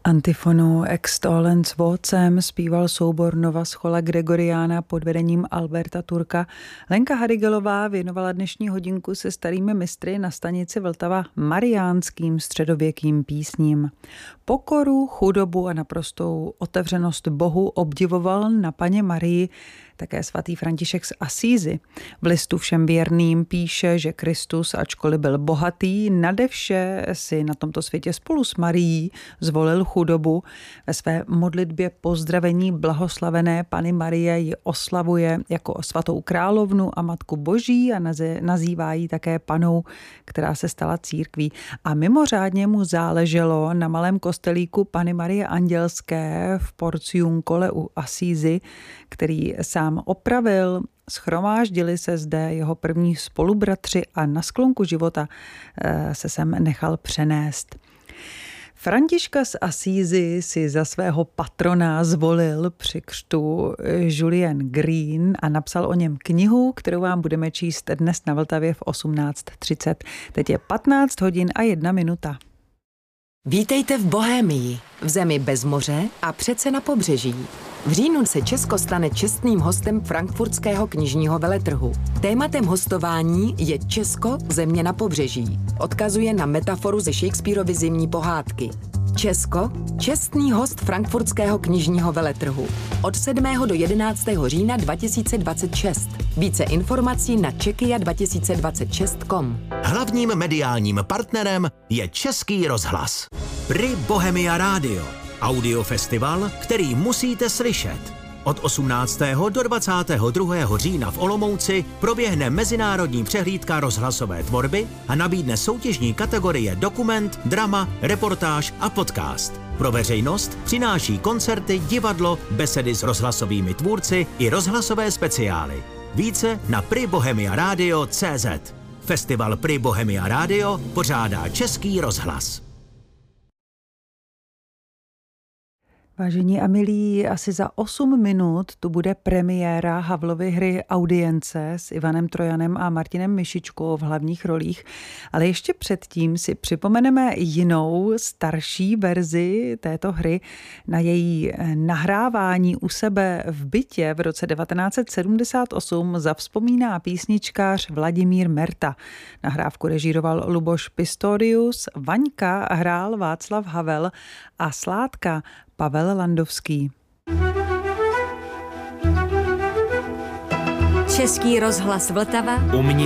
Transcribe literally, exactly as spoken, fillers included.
Antifonu Extolens vocem zpíval soubor Nova Schola Gregoriana pod vedením Alberta Turka. Lenka Harigelová věnovala dnešní hodinku se starými mistry na stanici Vltava mariánským středověkým písním. Pokoru, chudobu a naprostou otevřenost Bohu obdivoval na Panně Marii také svatý František z Asízy. V listu všem věrným píše, že Kristus, ačkoliv byl bohatý, nade vše si na tomto světě spolu s Marií zvolil chudobu. Ve své modlitbě pozdravení blahoslavené Panny Marie ji oslavuje jako svatou královnu a matku Boží a nazývá ji také panou, která se stala církví. A mimořádně mu záleželo na malém kostelíku Panny Marie Andělské v Porciuncole u Asízy, který sám opravil. Shromáždili se zde jeho první spolubratři a na sklonku života se sem nechal přenést. Františka z Asízy si za svého patrona zvolil při křtu Julian Green a napsal o něm knihu, kterou vám budeme číst dnes na Vltavě v osmnáct třicet. Teď je patnáct hodin a jedna minuta. Vítejte v Bohémii, v zemi bez moře a přece na pobřeží. V říjnu se Česko stane čestným hostem frankfurtského knižního veletrhu. Tématem hostování je Česko, země na pobřeží. Odkazuje na metaforu ze Shakespearovy Zimní pohádky. Česko, čestný host frankfurtského knižního veletrhu. Od sedmého do jedenáctého října dva tisíce dvacet šest. Více informací na czekia dva tisíce dvacet šest tečka com. Hlavním mediálním partnerem je Český rozhlas. Pri Bohemia Radio. Audiofestival, který musíte slyšet. Od osmnáctého do dvacátého druhého října v Olomouci proběhne mezinárodní přehlídka rozhlasové tvorby a nabídne soutěžní kategorie dokument, drama, reportáž a podcast. Pro veřejnost přináší koncerty, divadlo, besedy s rozhlasovými tvůrci i rozhlasové speciály. Více na pri bohemia radio tečka cé zet. Festival Pri Bohemia Radio pořádá Český rozhlas. Vážení a milí, asi za osm minut tu bude premiéra Havlovy hry Audience s Ivanem Trojanem a Martinem Myšičkou v hlavních rolích, ale ještě předtím si připomeneme jinou, starší verzi této hry. Na její nahrávání u sebe v bytě v roce devatenáct set sedmdesát osm zavzpomíná písničkář Vladimír Merta. Nahrávku režíroval Luboš Pistorius, Vaňka hrál Václav Havel a Sládka Pavel Landovský. Český rozhlas Vltava. Umění